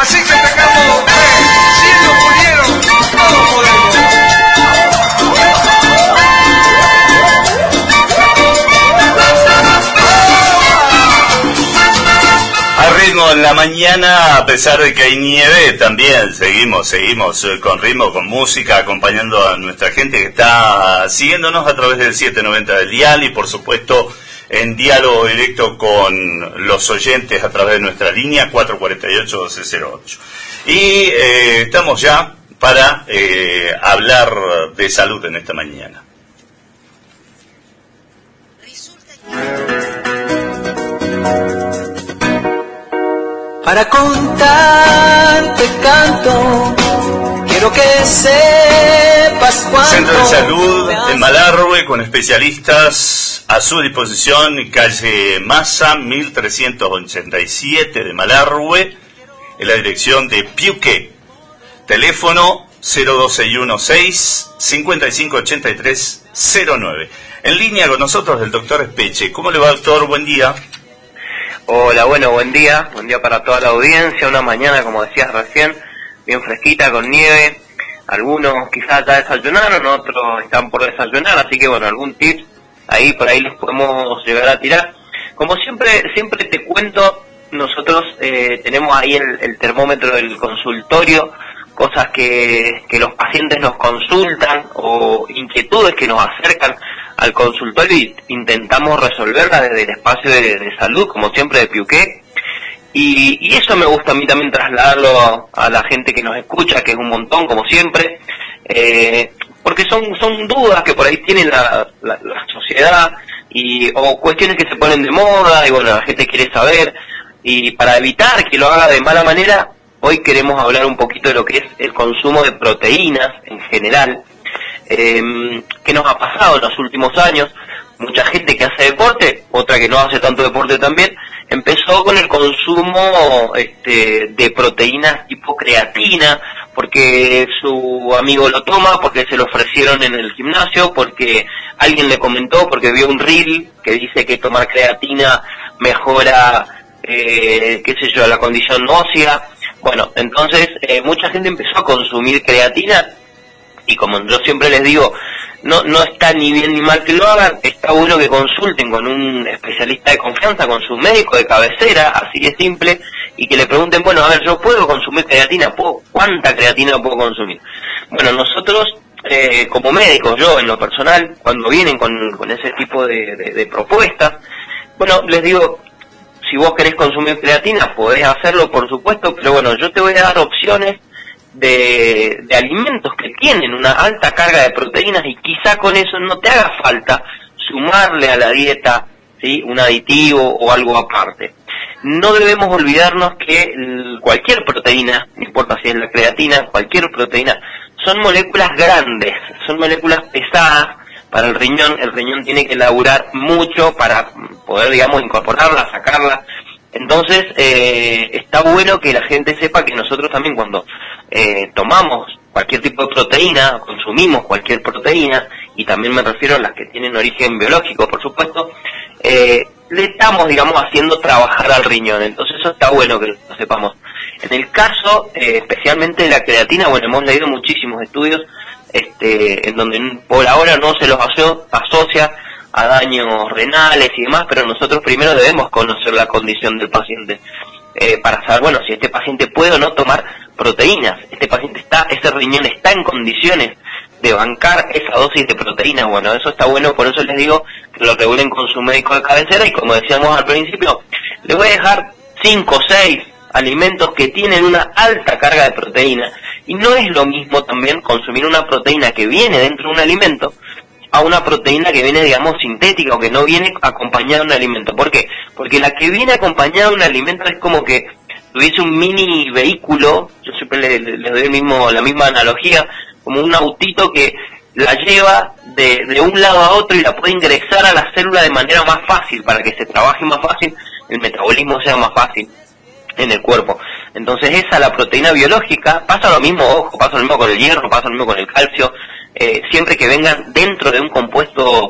Así que tengamos fe, si ellos pudieron, todos podemos. Al ritmo en la mañana, a pesar de que hay nieve, también seguimos con ritmo, con música, acompañando a nuestra gente que está siguiéndonos a través del 790 del dial y por supuesto en diálogo directo con los oyentes a través de nuestra línea 448-1208. Y estamos ya para hablar de salud en esta mañana. Para contarte canto, quiero que sepas cuánto. Centro de Salud en Malargüe con especialistas a su disposición, calle Massa 1387 de Malargüe, en la dirección de Piuqué. Teléfono 026-5583-09. En línea con nosotros el doctor Espeche. ¿Cómo le va, doctor? Buen día. Hola, bueno, buen día para toda la audiencia, una mañana, como decías recién, bien fresquita, con nieve, algunos quizás ya desayunaron, otros están por desayunar, así que bueno, algún tip ahí por ahí les podemos llegar a tirar. Como siempre te cuento, nosotros tenemos ahí el termómetro del consultorio, cosas que los pacientes nos consultan o inquietudes que nos acercan al consultorio y intentamos resolverlas desde el espacio de salud, como siempre de Piuqué, y eso me gusta a mí también trasladarlo a la gente que nos escucha, que es un montón, como siempre, porque son dudas que por ahí tiene la sociedad, o cuestiones que se ponen de moda, y bueno, la gente quiere saber, y para evitar que lo haga de mala manera, hoy queremos hablar un poquito de lo que es el consumo de proteínas en general. ¿Qué nos ha pasado en los últimos años? Mucha gente que hace deporte, otra que no hace tanto deporte también, empezó con el consumo de proteínas tipo creatina, porque su amigo lo toma, porque se lo ofrecieron en el gimnasio, porque alguien le comentó, porque vio un reel que dice que tomar creatina mejora, la condición ósea. Bueno, entonces mucha gente empezó a consumir creatina. Y como yo siempre les digo, no está ni bien ni mal que lo hagan, está bueno que consulten con un especialista de confianza, con su médico de cabecera, así de simple, y que le pregunten, bueno, a ver, ¿yo puedo consumir creatina? ¿Cuánta creatina puedo consumir? Bueno, nosotros, como médicos, yo en lo personal, cuando vienen con ese tipo de propuestas, bueno, les digo, si vos querés consumir creatina, podés hacerlo, por supuesto, pero bueno, yo te voy a dar opciones de alimentos que tienen una alta carga de proteínas y quizá con eso no te haga falta sumarle a la dieta, ¿sí?, un aditivo o algo aparte. No debemos olvidarnos que cualquier proteína, no importa si es la creatina, cualquier proteína, son moléculas grandes, son moléculas pesadas para el riñón tiene que laburar mucho para poder, digamos, incorporarla, sacarla. Entonces, está bueno que la gente sepa que nosotros también cuando tomamos cualquier tipo de proteína, consumimos cualquier proteína, y también me refiero a las que tienen origen biológico, por supuesto, le estamos, digamos, haciendo trabajar al riñón. Entonces eso está bueno que lo sepamos. En el caso, especialmente de la creatina, bueno, hemos leído muchísimos estudios en donde por ahora no se los asocia a daños renales y demás, pero nosotros primero debemos conocer la condición del paciente para saber, bueno, si este paciente puede o no tomar proteínas, ese riñón está en condiciones de bancar esa dosis de proteínas. Bueno, eso está bueno, por eso les digo que lo regulen con su médico de cabecera, y como decíamos al principio, les voy a dejar 5 o 6 alimentos que tienen una alta carga de proteína, y no es lo mismo también consumir una proteína que viene dentro de un alimento a una proteína que viene, digamos, sintética o que no viene acompañada de un alimento. ¿Por qué? Porque la que viene acompañada de un alimento es como que tuviese un mini vehículo, yo siempre le doy la misma analogía, como un autito que la lleva de un lado a otro y la puede ingresar a la célula de manera más fácil, para que se trabaje más fácil, el metabolismo sea más fácil en el cuerpo. Entonces la proteína biológica, pasa lo mismo, pasa lo mismo con el hierro, pasa lo mismo con el calcio, siempre que vengan dentro de un compuesto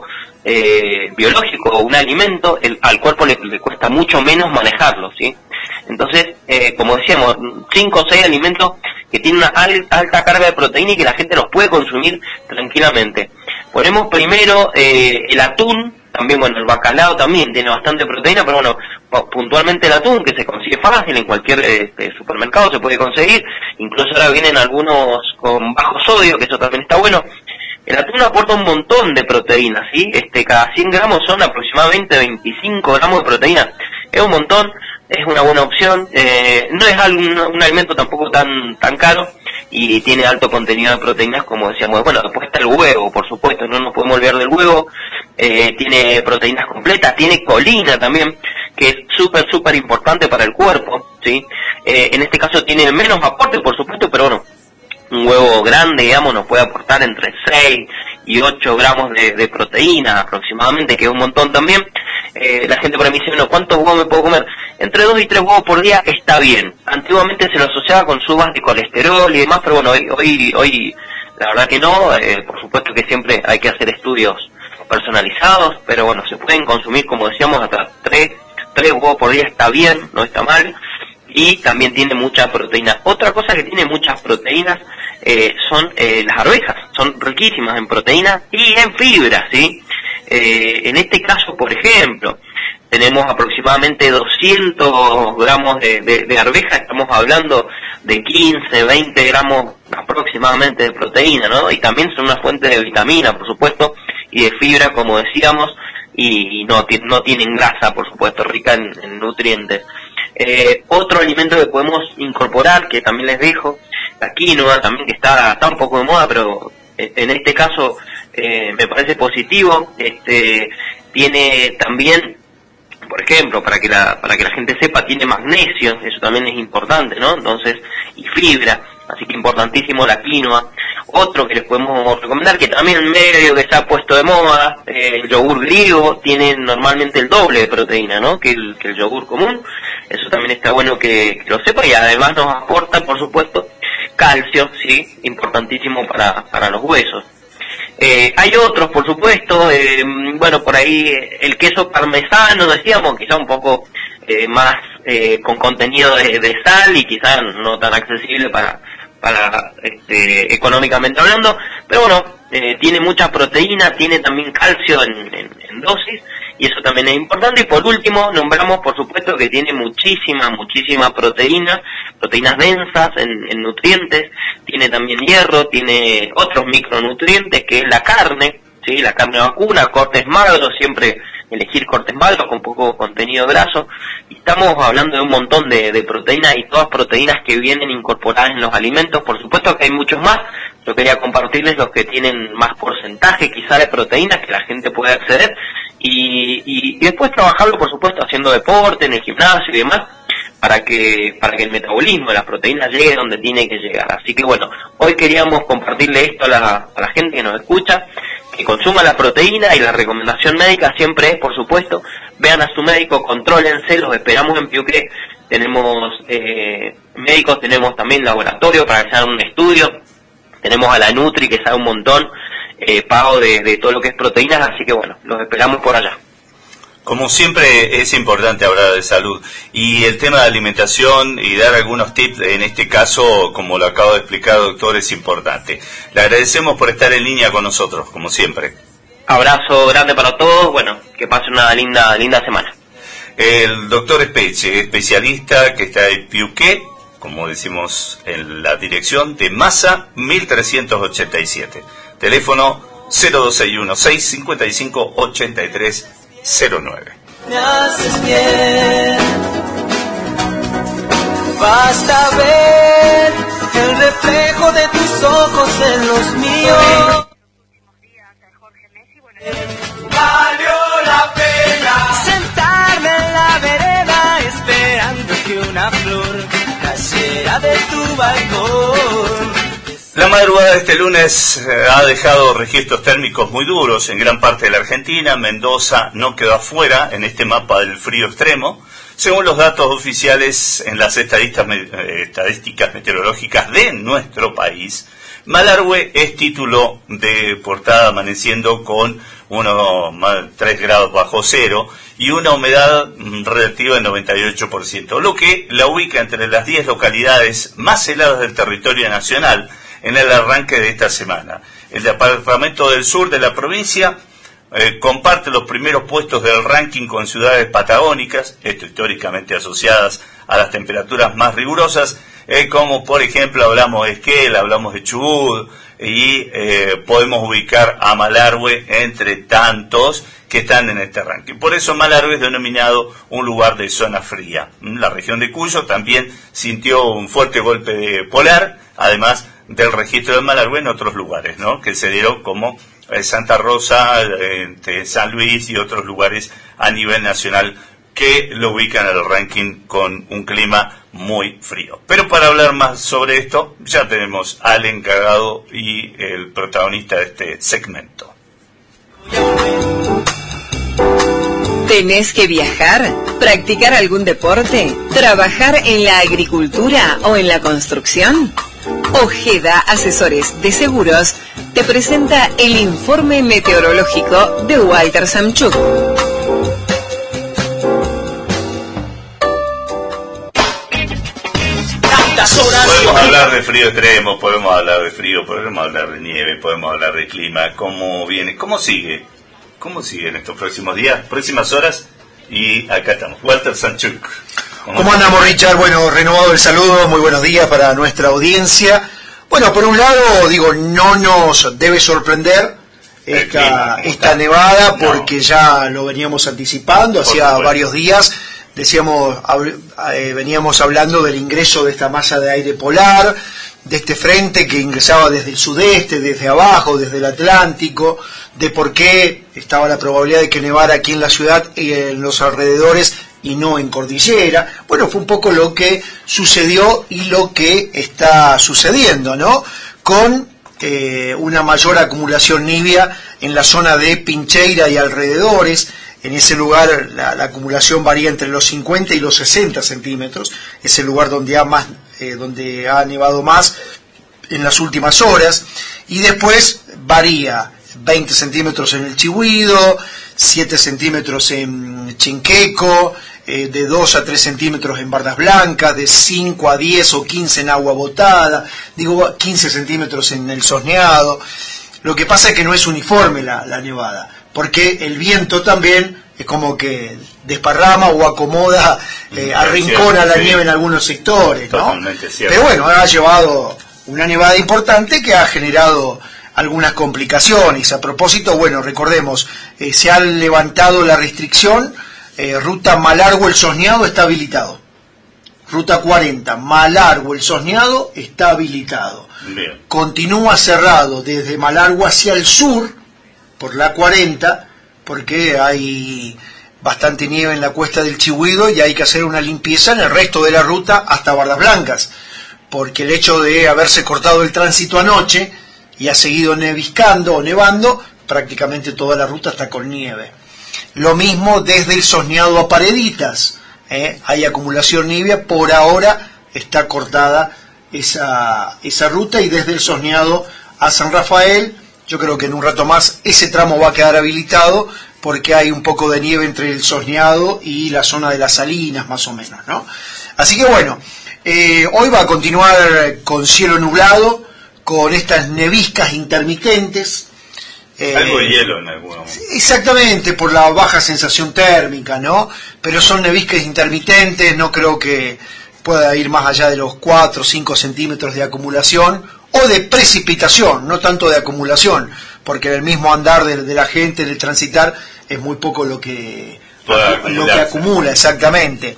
biológico o un alimento, al cuerpo le cuesta mucho menos manejarlo, ¿sí? Entonces, como decíamos, 5 o 6 alimentos que tienen una alta carga de proteína y que la gente los puede consumir tranquilamente. Ponemos primero el atún, también, bueno, el bacalao también tiene bastante proteína, pero bueno, puntualmente el atún, que se consigue fácil en cualquier supermercado, se puede conseguir, incluso ahora vienen algunos con bajo sodio, que eso también está bueno. El atún aporta un montón de proteínas, ¿sí? Cada 100 gramos son aproximadamente 25 gramos de proteína. Es un montón, es una buena opción, no es un alimento tampoco tan caro, y tiene alto contenido de proteínas, como decíamos. Bueno, después está el huevo, por supuesto, no nos podemos olvidar del huevo. Tiene proteínas completas, tiene colina también, que es súper importante para el cuerpo, ¿sí? En este caso tiene menos aporte, por supuesto, pero bueno, un huevo grande, digamos, nos puede aportar entre 6 y 8 gramos de proteína aproximadamente, que es un montón también. La gente por ahí me dice, bueno, ¿cuántos huevos me puedo comer? Entre 2 y 3 huevos por día está bien. Antiguamente se lo asociaba con subas de colesterol y demás, pero bueno, hoy la verdad que no. Por supuesto que siempre hay que hacer estudios personalizados, pero bueno, se pueden consumir, como decíamos, hasta 3 huevos por día está bien, no está mal. Y también tiene mucha proteína. Otra cosa que tiene muchas proteínas son las arvejas. Son riquísimas en proteínas y en fibra, ¿sí? En este caso, por ejemplo, tenemos aproximadamente 200 gramos de arveja. Estamos hablando de 15, 20 gramos aproximadamente de proteína, ¿no? Y también son una fuente de vitamina, por supuesto, y de fibra, como decíamos, y no tienen grasa, por supuesto, rica en nutrientes. Otro alimento que podemos incorporar, que también les dejo, la quinoa, también, que está un poco de moda, pero en este caso me parece positivo. Tiene también, por ejemplo, para que la gente sepa, tiene magnesio, eso también es importante, ¿no? Entonces, y fibra, así que importantísimo la quinoa. Otro que les podemos recomendar, que también medio que se ha puesto de moda, el yogur griego, tiene normalmente el doble de proteína, ¿no? que el yogur común. Eso también está bueno que lo sepa, y además nos aporta, por supuesto, calcio, sí, importantísimo para los huesos. Hay otros, por supuesto, bueno, por ahí el queso parmesano, decíamos, quizá un poco más con contenido de sal y quizá no tan accesible para económicamente hablando, pero bueno, tiene mucha proteína, tiene también calcio en dosis, y eso también es importante. Y por último, nombramos, por supuesto, que tiene muchísima proteínas densas en nutrientes, tiene también hierro, tiene otros micronutrientes, que es la carne, ¿sí? La carne vacuna, cortes magros, siempre elegir cortes magros con poco contenido graso. Y estamos hablando de un montón de proteínas, y todas proteínas que vienen incorporadas en los alimentos. Por supuesto que hay muchos más, yo quería compartirles los que tienen más porcentaje quizá de proteínas que la gente puede acceder, y después trabajarlo, por supuesto, haciendo deporte, en el gimnasio y demás, para que el metabolismo de las proteínas llegue donde tiene que llegar. Así que bueno, hoy queríamos compartirle esto a la gente que nos escucha, que consuma la proteína, y la recomendación médica siempre es, por supuesto, vean a su médico, contrólense, los esperamos en Piuqué. Tenemos médicos, tenemos también laboratorio para que hagan un estudio, tenemos a la Nutri, que sabe un montón, pago de todo lo que es proteínas, así que bueno, los esperamos por allá. Como siempre es importante hablar de salud, y el tema de alimentación y dar algunos tips, en este caso, como lo acabo de explicar, doctor, es importante. Le agradecemos por estar en línea con nosotros, como siempre. Abrazo grande para todos, bueno, que pasen una linda semana. El doctor Espeche, especialista que está en Piuqué, como decimos en la dirección de Massa 1387. Teléfono 0261 655 8309. Me haces bien, basta ver el reflejo de tus ojos en los míos. Valió la pena sentarme en la vereda esperando que una flor cayera de tu balcón. La madrugada de este lunes ha dejado registros térmicos muy duros en gran parte de la Argentina. Mendoza no quedó afuera en este mapa del frío extremo. Según los datos oficiales en las estadísticas meteorológicas de nuestro país, Malargüe es título de portada, amaneciendo con 3 grados bajo cero y una humedad relativa del 98%, lo que la ubica entre las 10 localidades más heladas del territorio nacional en el arranque de esta semana. El departamento del sur de la provincia comparte los primeros puestos del ranking con ciudades patagónicas, esto históricamente asociadas a las temperaturas más rigurosas, como por ejemplo hablamos de Esquel, hablamos de Chubut, y podemos ubicar a Malargüe entre tantos que están en este ranking. Por eso Malargüe es denominado un lugar de zona fría. La región de Cuyo también sintió un fuerte golpe de polar, además del registro de Malargüe en otros lugares, ¿no?, que se dieron como Santa Rosa, San Luis y otros lugares a nivel nacional que lo ubican en el ranking con un clima muy frío. Pero para hablar más sobre esto, ya tenemos al encargado y el protagonista de este segmento. ¿Tenés que viajar? ¿Practicar algún deporte? ¿Trabajar en la agricultura o en la construcción? Ojeda Asesores de Seguros te presenta el informe meteorológico de Walter Samchuk. Podemos hablar de frío extremo, podemos hablar de frío, podemos hablar de nieve, podemos hablar de clima, cómo viene, cómo sigue en estos próximos días, próximas horas, y acá estamos, Walter Samchuk. ¿Cómo andamos, Richard? Bueno, renovado el saludo, muy buenos días para nuestra audiencia. Bueno, por un lado, digo, no nos debe sorprender esta nevada, porque ya lo veníamos anticipando, hacía varios días. Veníamos hablando del ingreso de esta masa de aire polar, de este frente que ingresaba desde el sudeste, desde abajo, desde el Atlántico, de por qué estaba la probabilidad de que nevara aquí en la ciudad y en los alrededores y no en cordillera. Bueno, fue un poco lo que sucedió y lo que está sucediendo, ¿no?, con una mayor acumulación nibia en la zona de Pincheira y alrededores. En ese lugar la acumulación varía entre los 50 y los 60 centímetros, es el lugar donde ha nevado más en las últimas horas, y después varía 20 centímetros en el Chihuido, 7 centímetros en Chinqueco, de 2 a 3 centímetros en Bardas Blancas, de 5 a 10 o 15 en Agua Botada, 15 centímetros en el Sosneado. Lo que pasa es que no es uniforme la nevada, porque el viento también es como que desparrama o acomoda, arrincona la nieve en algunos sectores, ¿no? Pero bueno, ha llevado una nevada importante que ha generado algunas complicaciones. A propósito, bueno, recordemos, se ha levantado la restricción, ruta Malargüe El Sosneado está habilitado. Ruta 40, Malargüe El Sosneado está habilitado. Bien. Continúa cerrado desde Malargüe hacia el sur, por la 40, porque hay bastante nieve en la cuesta del Chihuido y hay que hacer una limpieza en el resto de la ruta hasta Bardas Blancas, porque el hecho de haberse cortado el tránsito anoche y ha seguido neviscando o nevando, prácticamente toda la ruta está con nieve. Lo mismo desde el Sosneado a Pareditas, hay acumulación nibia, por ahora está cortada esa ruta, y desde el Sosneado a San Rafael, yo creo que en un rato más ese tramo va a quedar habilitado, porque hay un poco de nieve entre el Sosneado y la zona de las Salinas, más o menos, ¿no? Así que bueno, hoy va a continuar con cielo nublado, con estas neviscas intermitentes. Algo de hielo en algunos. Exactamente, por la baja sensación térmica, ¿no? Pero son neviscas intermitentes, no creo que pueda ir más allá de los 4 o 5 centímetros de acumulación, o de precipitación, no tanto de acumulación, porque en el mismo andar de la gente, en el transitar, es muy poco lo que acumula, exactamente.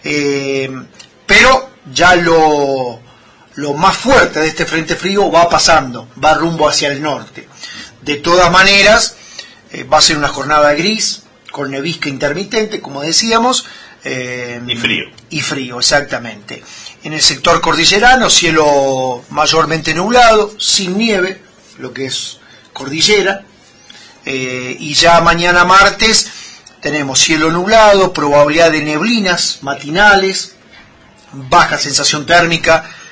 Pero ya lo más fuerte de este frente frío va pasando, va rumbo hacia el norte. De todas maneras, va a ser una jornada gris, con nevisca intermitente, como decíamos. Y frío, exactamente. En el sector cordillerano, cielo mayormente nublado, sin nieve, lo que es cordillera. Y ya mañana martes tenemos cielo nublado, probabilidad de neblinas matinales, baja sensación térmica,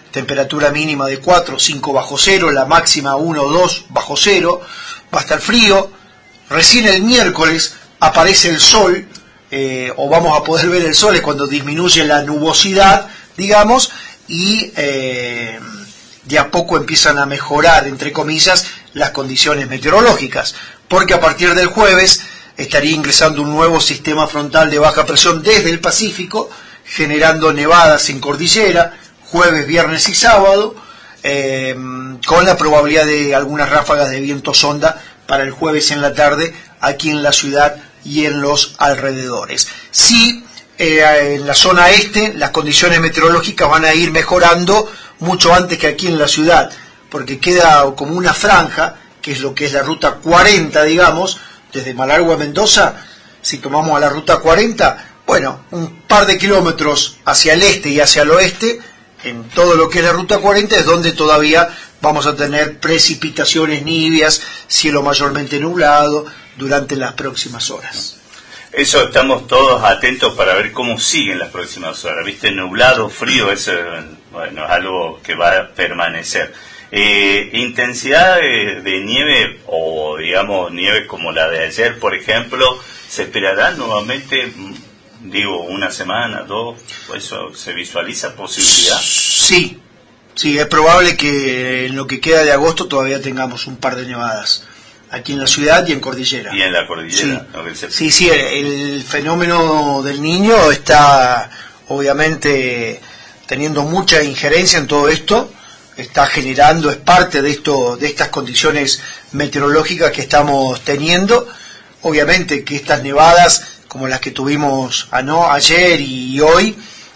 temperatura mínima de 4 o 5 bajo cero, la máxima 1 o 2 bajo cero, va a estar frío. Recién el miércoles aparece el sol, o vamos a poder ver el sol, es cuando disminuye la nubosidad, digamos, y de a poco empiezan a mejorar, entre comillas, las condiciones meteorológicas, porque a partir del jueves estaría ingresando un nuevo sistema frontal de baja presión desde el Pacífico, generando nevadas en cordillera, jueves, viernes y sábado, con la probabilidad de algunas ráfagas de viento sonda para el jueves en la tarde aquí en la ciudad y en los alrededores. Sí, en la zona este las condiciones meteorológicas van a ir mejorando mucho antes que aquí en la ciudad, porque queda como una franja, que es lo que es la ruta 40, digamos, desde Malargüe a Mendoza. Si tomamos a la ruta 40, bueno, un par de kilómetros hacia el este y hacia el oeste, en todo lo que es la ruta 40, es donde todavía vamos a tener precipitaciones nivias, cielo mayormente nublado durante las próximas horas. Eso, estamos todos atentos para ver cómo siguen las próximas horas. ¿Viste? Nublado, frío, eso, bueno, es algo que va a permanecer. Intensidad de nieve, o digamos nieve como la de ayer, por ejemplo, ¿se esperará nuevamente, digo, una semana, dos? ¿Eso se visualiza posibilidad? Sí, es probable que en lo que queda de agosto todavía tengamos un par de nevadas aquí en la ciudad y en cordillera. Y en la cordillera. Sí, el fenómeno del Niño está obviamente teniendo mucha injerencia en todo esto, está generando, es parte de estas condiciones meteorológicas que estamos teniendo. Obviamente que estas nevadas, como las que tuvimos ayer y hoy,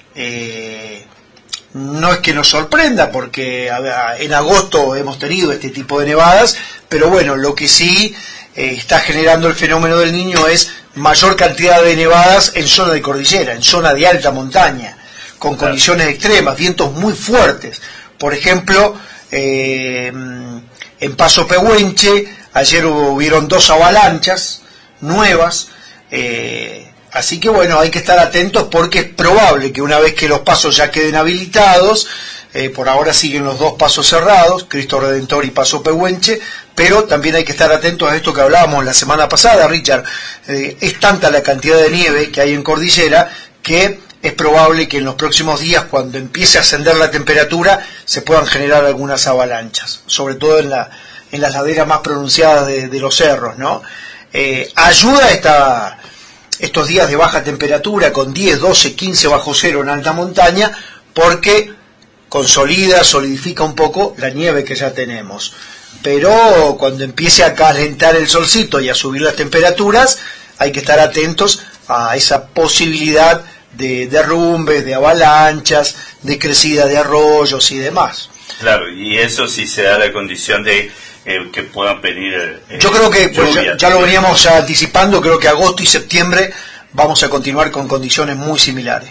no es que nos sorprenda, porque en agosto hemos tenido este tipo de nevadas, pero bueno, lo que sí está generando el fenómeno del Niño es mayor cantidad de nevadas en zona de cordillera, en zona de alta montaña, con condiciones extremas, vientos muy fuertes. Por ejemplo, en Paso Pehuenche, ayer hubieron 2 avalanchas nuevas, así que bueno, hay que estar atentos porque es probable que una vez que los pasos ya queden habilitados, por ahora siguen los 2 pasos cerrados, Cristo Redentor y Paso Pehuenche, pero también hay que estar atentos a esto que hablábamos la semana pasada, Richard. Es tanta la cantidad de nieve que hay en cordillera que es probable que en los próximos días, cuando empiece a ascender la temperatura, se puedan generar algunas avalanchas, sobre todo en las laderas más pronunciadas de los cerros, ¿no? Ayuda estos días de baja temperatura con 10, 12, 15 bajo cero en alta montaña, porque solidifica un poco la nieve que ya tenemos. Pero cuando empiece a calentar el solcito y a subir las temperaturas, hay que estar atentos a esa posibilidad de derrumbes, de avalanchas, de crecida de arroyos y demás. Claro, y eso sí se da la condición de que puedan venir yo creo que pues, ya lo veníamos anticipando, creo que agosto y septiembre vamos a continuar con condiciones muy similares,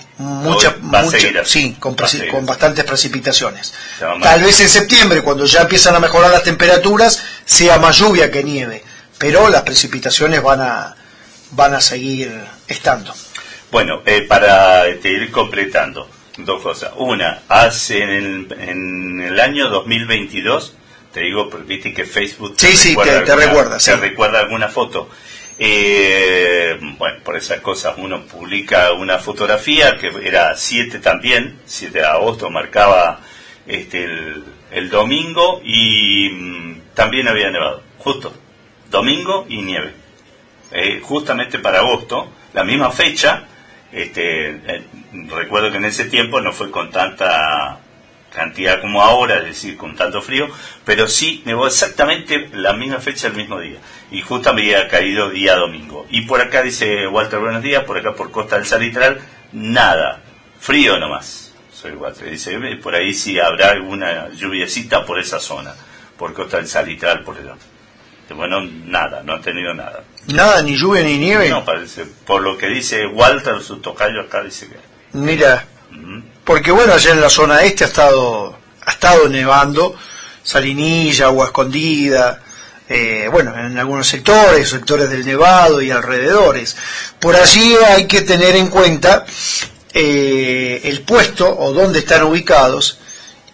con bastantes precipitaciones. Tal vez en septiembre, cuando ya empiezan a mejorar las temperaturas, sea más lluvia que nieve, pero las precipitaciones van a seguir estando. Bueno, para ir completando, 2 cosas. Una, en el año 2022, te digo, porque viste que Facebook te recuerda alguna foto. Bueno, por esas cosas uno publica una fotografía que era 7 de agosto, marcaba el domingo, y también había nevado, justo, domingo y nieve. Justamente para agosto, la misma fecha. Recuerdo que en ese tiempo no fue con tanta cantidad como ahora, es decir, con tanto frío, pero sí nevó exactamente la misma fecha, el mismo día, y justo había caído día domingo. Y por acá dice Walter, buenos días, por acá por Costa del Salitral, nada, frío nomás. Soy Walter, dice, por ahí sí habrá alguna lluviecita por esa zona, por Costa del Salitral, por allá. Bueno, nada, no han tenido nada. ¿Nada, ni lluvia ni nieve? No, parece, por lo que dice Walter, su tocayo acá dice que... Mira, porque bueno, allá en la zona este ha estado nevando, Salinilla, Agua Escondida, bueno, en algunos sectores del Nevado y alrededores. Por allí hay que tener en cuenta el puesto o dónde están ubicados,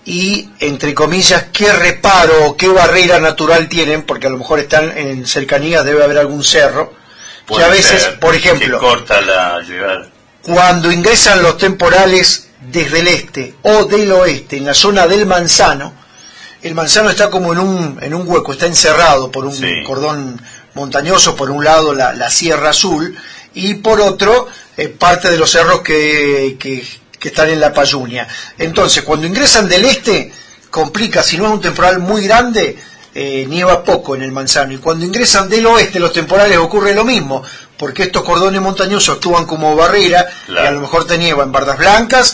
y, entre comillas, qué reparo o qué barrera natural tienen, porque a lo mejor están en cercanías, debe haber algún cerro, que a veces, por ejemplo, que corta la llegada. Cuando ingresan los temporales desde el este o del oeste, en la zona del Manzano, el Manzano está como en un hueco, está encerrado por un cordón montañoso, por un lado la Sierra Azul, y por otro parte de los cerros que están en la Payunia. Entonces, cuando ingresan del este, complica, si no es un temporal muy grande, nieva poco en el Manzano, y cuando ingresan del oeste los temporales ocurre lo mismo, porque estos cordones montañosos actúan como barrera, y a lo mejor te nieva en Bardas Blancas,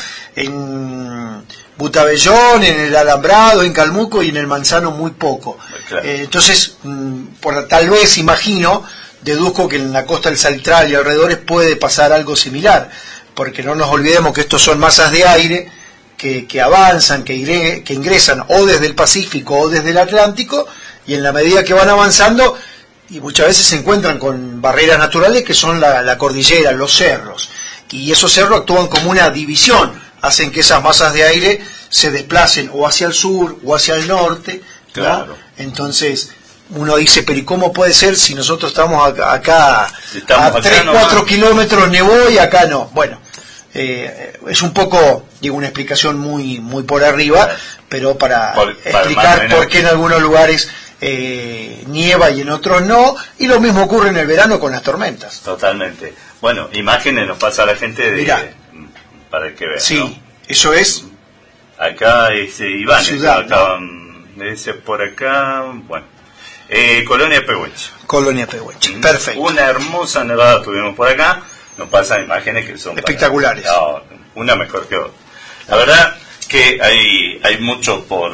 en Butabellón, en el Alambrado, en Calmuco, y en el Manzano muy poco. Entonces, tal vez, imagino, deduzco que en la costa del Salitral y alrededores puede pasar algo similar, porque no nos olvidemos que estos son masas de aire que avanzan, que ingresan o desde el Pacífico o desde el Atlántico, y en la medida que van avanzando, y muchas veces se encuentran con barreras naturales que son la cordillera, los cerros, y esos cerros actúan como una división, hacen que esas masas de aire se desplacen o hacia el sur o hacia el norte, ¿no? Claro. Entonces uno dice, pero ¿y cómo puede ser si nosotros estamos acá Estamos a 3, 4 kilómetros nevó y acá no? Bueno, es un poco, digo, una explicación muy por arriba, pero para explicar por qué en algunos lugares nieva y en otros no, y lo mismo ocurre en el verano con las tormentas. Totalmente. Bueno, imágenes nos pasa a la gente para que vean. Sí, ¿no? Eso es. Acá es Iván, Ciudad, acá, ese por acá, bueno. Colonia Pehuenche. Colonia Pehuenche, perfecto. Una hermosa nevada tuvimos por acá, nos pasan imágenes que son espectaculares. Una mejor que otra. La verdad que hay mucho por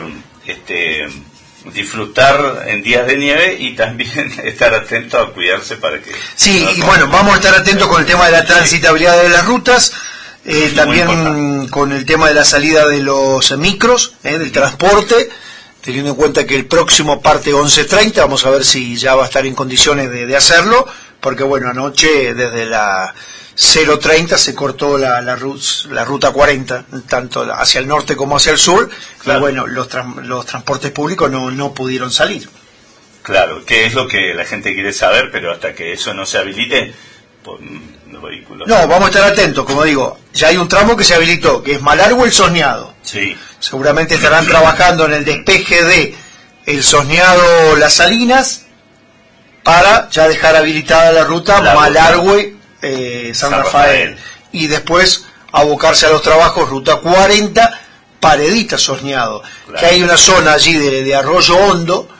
disfrutar en días de nieve, y también estar atento a cuidarse para que... Sí, y bueno, vamos a estar atentos con el tema de la transitabilidad de las rutas, también con el tema de la salida de los micros, del transporte, teniendo en cuenta que el próximo parte 11:30, vamos a ver si ya va a estar en condiciones de hacerlo, porque bueno, anoche desde la 0:30 se cortó la ruta 40, tanto hacia el norte como hacia el sur, claro. Y bueno, los transportes públicos no pudieron salir. Claro, que es lo que la gente quiere saber, pero hasta que eso no se habilite, por los vehículos... No, vamos a estar atentos, como digo, ya hay un tramo que se habilitó, que es Malargüe el Sosneado. Sí. Seguramente estarán trabajando en el despeje de el Sosneado Las Salinas, para ya dejar habilitada la ruta Malargüe San Rafael, y después abocarse a los trabajos ruta 40 Paredita Sosneado, claro. Que hay una zona allí de Arroyo Hondo,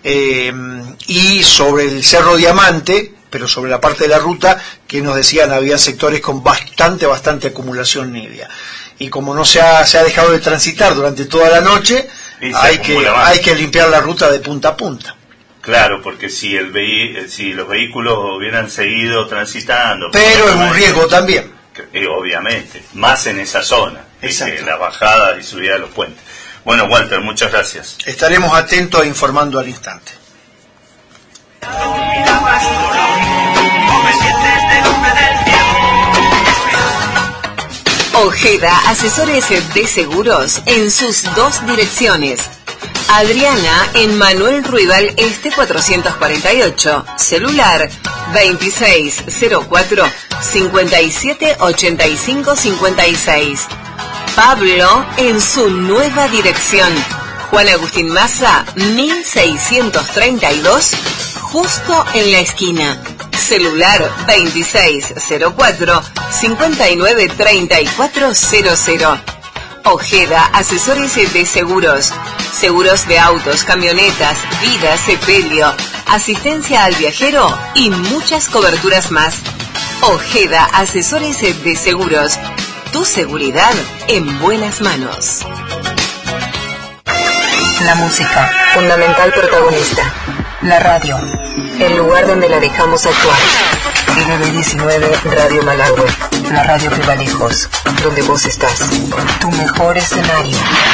y sobre el Cerro Diamante, pero sobre la parte de la ruta que nos decían había sectores con bastante acumulación nievia, y como no se ha dejado de transitar durante toda la noche, hay que limpiar la ruta de punta a punta. Claro, porque si los vehículos hubieran seguido transitando... Pero es un riesgo también. Obviamente, más en esa zona, la bajada y subida de los puentes. Bueno, Walter, muchas gracias. Estaremos atentos e informando al instante. Ojeda, asesores de seguros en sus 2 direcciones. Adriana en Manuel Ruibal Este 448, celular 2604 5785 56. Pablo en su nueva dirección, Juan Agustín Maza 1632, justo en la esquina, celular 2604 593400. Ojeda, asesores de seguros. Seguros de autos, camionetas, vida, sepelio, asistencia al viajero y muchas coberturas más. Ojeda, asesores de seguros. Tu seguridad en buenas manos. La música, fundamental protagonista. La radio, el lugar donde la dejamos actuar. LB19 Radio Malargüe, la radio que va lejos, donde vos estás, tu mejor escenario.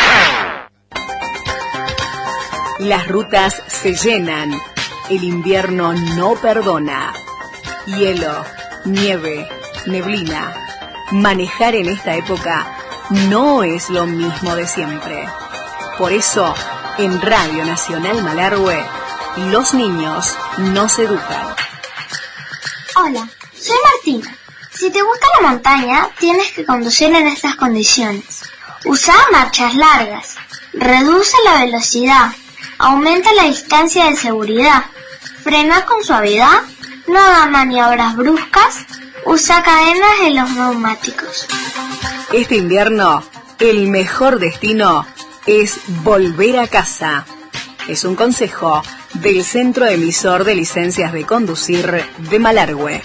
Las rutas se llenan, el invierno no perdona. Hielo, nieve, neblina. Manejar en esta época no es lo mismo de siempre. Por eso, en Radio Nacional Malargüe, los niños nos educan. Hola, soy Martina. Si te gusta la montaña, tienes que conducir en estas condiciones. Usa marchas largas, reduce la velocidad, aumenta la distancia de seguridad, frena con suavidad, no haga maniobras bruscas, usa cadenas en los neumáticos. Este invierno, el mejor destino es volver a casa. Es un consejo del Centro Emisor de Licencias de Conducir de Malargüe.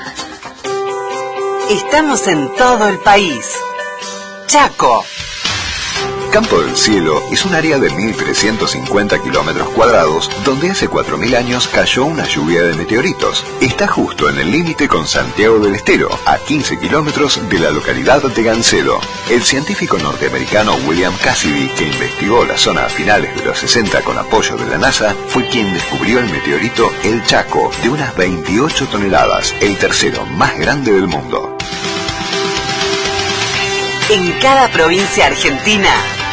Estamos en todo el país. Chaco. Campo del Cielo es un área de 1.350 kilómetros cuadrados donde hace 4.000 años cayó una lluvia de meteoritos. Está justo en el límite con Santiago del Estero, a 15 kilómetros de la localidad de Gancedo. El científico norteamericano William Cassidy, que investigó la zona a finales de los 60 con apoyo de la NASA, fue quien descubrió el meteorito El Chaco, de unas 28 toneladas, el tercero más grande del mundo. En cada provincia argentina,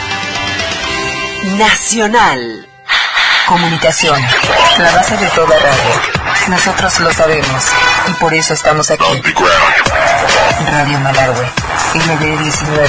Nacional. Comunicación, la base de toda radio. Nosotros lo sabemos y por eso estamos aquí. Radio Malargüe, MB19.